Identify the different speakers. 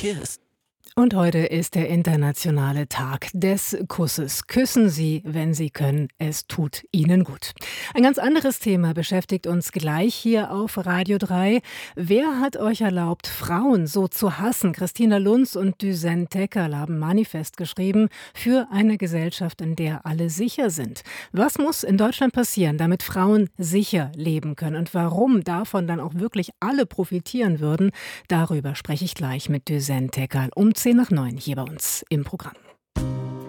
Speaker 1: kiss.
Speaker 2: Und heute ist der internationale Tag des Kusses. Küssen Sie, wenn Sie können. Es tut Ihnen gut. Ein ganz anderes Thema beschäftigt uns gleich hier auf Radio 3. Wer hat euch erlaubt, Frauen so zu hassen? Christina Lunz und Düsen Tekal haben Manifest geschrieben für eine Gesellschaft, in der alle sicher sind. Was muss in Deutschland passieren, damit Frauen sicher leben können? Und warum davon dann auch wirklich alle profitieren würden? Darüber spreche ich gleich mit Düsen Tekal um 8:50 hier bei uns im Programm.